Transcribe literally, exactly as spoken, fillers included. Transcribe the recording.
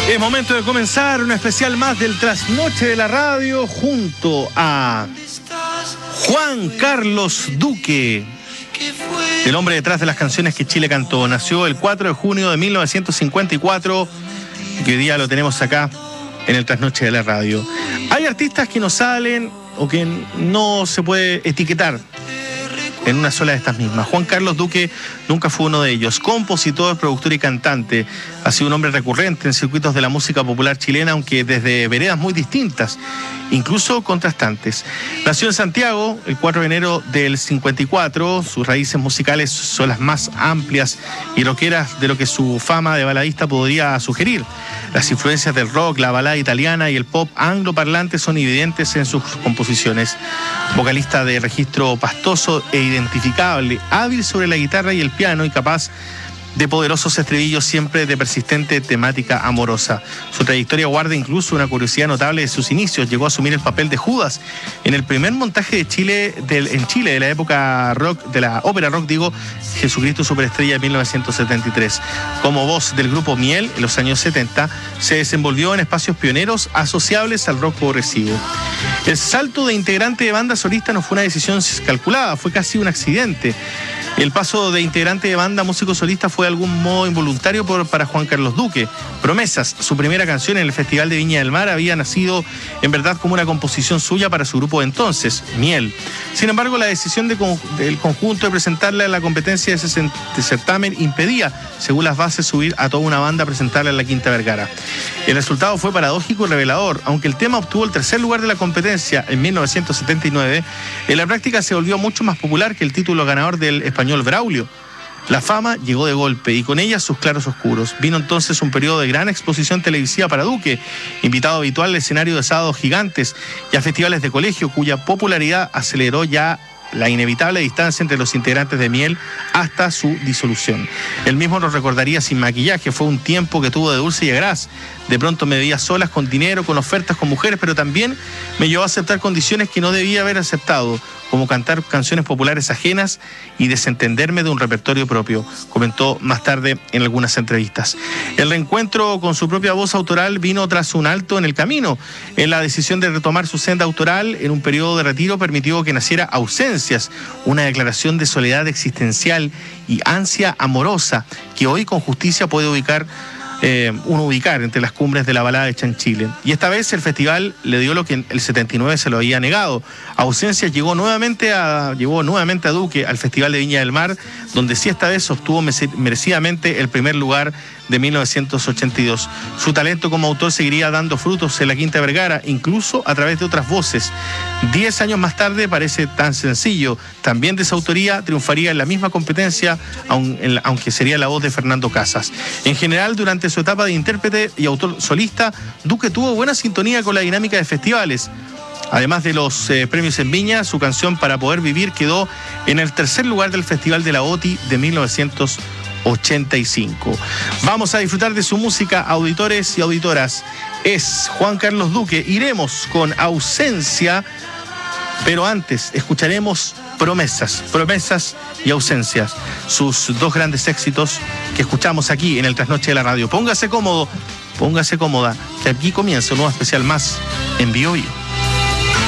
Es momento de comenzar un especial más del Trasnoche de la Radio junto a Juan Carlos Duque, el hombre detrás de las canciones que Chile cantó. Nació el cuatro de junio de mil novecientos cincuenta y cuatro y hoy día lo tenemos acá en el Trasnoche de la Radio. Hay artistas que no salen o que no se puede etiquetar en una sola de estas mismas. Juan Carlos Duque nunca fue uno de ellos. Compositor, productor y cantante. Ha sido un hombre recurrente en circuitos de la música popular chilena, aunque desde veredas muy distintas, incluso contrastantes. Nació en Santiago el cuatro de enero del cincuenta y cuatro. Sus raíces musicales son las más amplias y rockeras de lo que su fama de baladista podría sugerir. Las influencias del rock, la balada italiana y el pop angloparlante son evidentes en sus composiciones. Vocalista de registro pastoso e identificable, hábil sobre la guitarra y el piano y capaz de poderosos estribillos, siempre de persistente temática amorosa. Su trayectoria guarda incluso una curiosidad notable de sus inicios. Llegó a asumir el papel de Judas en el primer montaje de Chile, del, en Chile de la época rock, de la ópera rock, digo, Jesucristo Superestrella de mil novecientos setenta y tres. Como voz del grupo Miel en los años setenta, se desenvolvió en espacios pioneros asociables al rock progresivo. El salto de integrante de banda solista no fue una decisión calculada, fue casi un accidente. El paso de integrante de banda músico solista fue de algún modo involuntario por, para Juan Carlos Duque. Promesas, su primera canción en el Festival de Viña del Mar, había nacido en verdad como una composición suya para su grupo de entonces, Miel. Sin embargo, la decisión de, del conjunto de presentarla en la competencia de ese certamen impedía, según las bases, subir a toda una banda a presentarla en la Quinta Vergara. El resultado fue paradójico y revelador. Aunque el tema obtuvo el tercer lugar de la competencia en mil novecientos setenta y nueve, en la práctica se volvió mucho más popular que el título ganador del español Braulio. La fama llegó de golpe y con ella sus claros oscuros. Vino entonces un periodo de gran exposición televisiva para Duque, invitado habitual al escenario de sábados gigantes y a festivales de colegio, cuya popularidad aceleró ya la inevitable distancia entre los integrantes de Miel hasta su disolución. Él mismo nos recordaría sin maquillaje: fue un tiempo que tuvo de dulce y agraz. De pronto me veía solas, con dinero, con ofertas, con mujeres, pero también me llevó a aceptar condiciones que no debía haber aceptado, como cantar canciones populares ajenas y desentenderme de un repertorio propio, comentó más tarde en algunas entrevistas. El reencuentro con su propia voz autoral vino tras un alto en el camino. En la decisión de retomar su senda autoral en un periodo de retiro permitió que naciera Ausencias, una declaración de soledad existencial y ansia amorosa que hoy con justicia puede ubicar Eh, uno ubicar entre las cumbres de la balada hecha en Chile. Y esta vez el festival le dio lo que en el setenta y nueve se lo había negado. Ausencias llegó nuevamente a, llevó nuevamente a Duque al Festival de Viña del Mar, donde sí esta vez obtuvo merecidamente el primer lugar de mil novecientos ochenta y dos. Su talento como autor seguiría dando frutos en la Quinta Vergara, incluso a través de otras voces. Diez años más tarde, parece tan sencillo, también de su autoría, triunfaría en la misma competencia, aunque sería la voz de Fernando Casas. En general, durante su etapa de intérprete y autor solista, Duque tuvo buena sintonía con la dinámica de festivales. Además de los eh, premios en Viña, su canción Para Poder Vivir quedó en el tercer lugar del Festival de la O T I de mil novecientos ochenta y cinco. Vamos a disfrutar de su música, auditores y auditoras. Es Juan Carlos Duque. Iremos con Ausencia, pero antes escucharemos Promesas, Promesas y Ausencias, sus dos grandes éxitos que escuchamos aquí en el Trasnoche de la Radio. Póngase cómodo, póngase cómoda, que aquí comienza un nuevo especial más en Bio Bio.